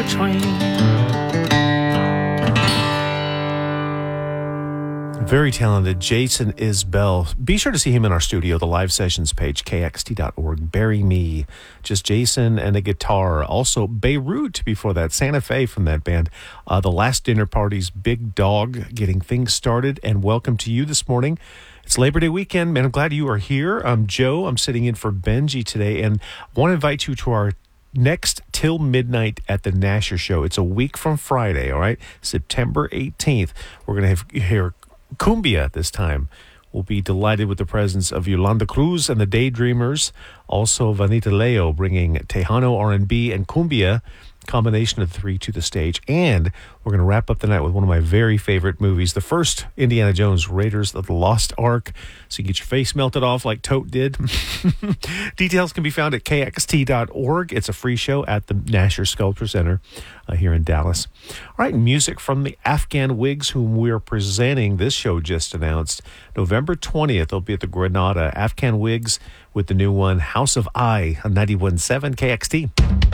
train. Very talented Jason Isbell. Be sure to see him in our studio, the live sessions page, kxt.org. Bury Me. Just Jason and a guitar. Also Beirut before that. Santa Fe from that band. The Last Dinner Party's Big Dog, getting things started. And welcome to you this morning. It's Labor Day weekend, man. I'm glad you are here. I'm Joe. I'm sitting in for Benji today and want to invite you to our next Till Midnight at the Nasher Show. It's a week from Friday, all right? September 18th. We're going to have here Cumbia this time. We'll be delighted with the presence of Yolanda Cruz and the Daydreamers. Also, Vanita Leo bringing Tejano R&B and Cumbia, combination of the three, to the stage. And we're going to wrap up the night with one of my very favorite movies, the first Indiana Jones, Raiders of the Lost Ark. So you get your face melted off like Tote did. Details can be found at kxt.org. It's a free show at the Nasher Sculpture Center here in Dallas. All right, music from the Afghan Wigs, whom we're presenting. This show just announced November 20th. They'll be at the Granada. Afghan Wigs with the new one, House of I, on 91.7 KXT.